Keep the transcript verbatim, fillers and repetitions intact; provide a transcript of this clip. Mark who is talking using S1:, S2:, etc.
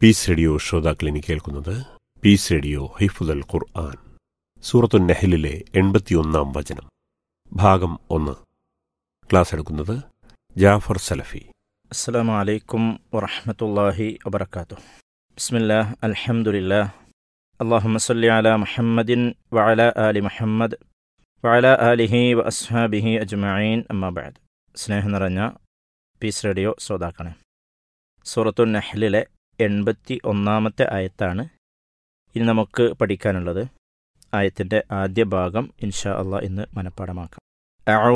S1: Piece radio ശ്രോതാക്കളിനി കേൾക്കുന്നത് piece radio ഹിഫ്ദുൽ ഖുർആൻ, സൂറത്തുൻ നഹ്ലിലെ എൺപത്തിയൊന്നാം വചനം, ഭാഗം ഒന്ന്. ക്ലാസ് എടുക്കുന്നത് ജാഫർ സലഫി.
S2: അസ്സലാമു അലൈക്കും വറഹ്മത്തുള്ളാഹി വബറകാതുഹു. ബിസ്മില്ലാഹ്, അൽഹംദുലില്ലാഹ്, അല്ലാഹുമ്മ സ്വല്ലി അലാ മുഹമ്മദിൻ വഅലാ ആലി മുഹമ്മദ് വഅലാ ആലിഹി വ അസ്ഹാബിഹി അജ്മഈൻ, അമ്മാ ബഅദ്. സ്നേഹം നിറഞ്ഞ പീസ് റേഡിയോ ശ്രോതാക്കളെ, സൂറത്തുൻ നഹ്ലിലെ എൺപത്തി ഒന്നാമത്തെ ആയത്താണ് ഇനി നമുക്ക് പഠിക്കാനുള്ളത്. ആയത്തിൻ്റെ ആദ്യ ഭാഗം ഇൻഷാ അള്ളാഹ് ഇന്ന് മനഃപ്പാഠമാക്കാം.